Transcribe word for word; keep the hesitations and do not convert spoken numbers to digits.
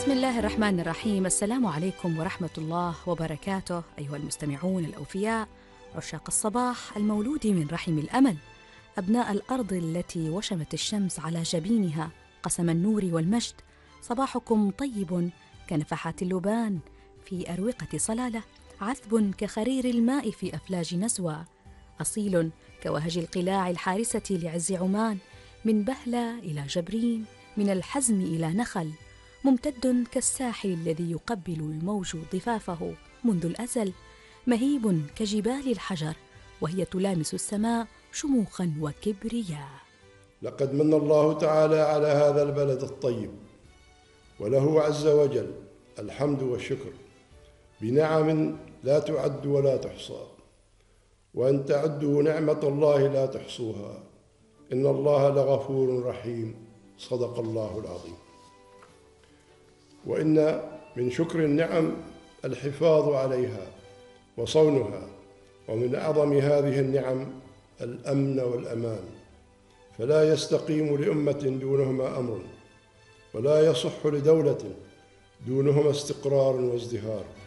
بسم الله الرحمن الرحيم. السلام عليكم ورحمة الله وبركاته أيها المستمعون الأوفياء، عشاق الصباح المولود من رحم الأمل، أبناء الأرض التي وشمت الشمس على جبينها قسم النور والمجد. صباحكم طيب كنفحات اللبان في أروقة صلالة، عذب كخرير الماء في أفلاج نسوى، أصيل كوهج القلاع الحارسة لعز عمان، من بهلة إلى جبرين، من الحزم إلى نخل، ممتد كالساحل الذي يقبل الموج ضفافه منذ الأزل، مهيب كجبال الحجر وهي تلامس السماء شموخا وكبرياء. لقد من الله تعالى على هذا البلد الطيب، وله عز وجل الحمد والشكر بنعم لا تعد ولا تحصى، وأن تعدوا نعمة الله لا تحصوها، إن الله لغفور رحيم. صدق الله العظيم. وإن من شكر النعم الحفاظ عليها وصونها، ومن أعظم هذه النعم الأمن والأمان، فلا يستقيم لأمة دونهما أمر، ولا يصح لدولة دونهما استقرار وازدهار.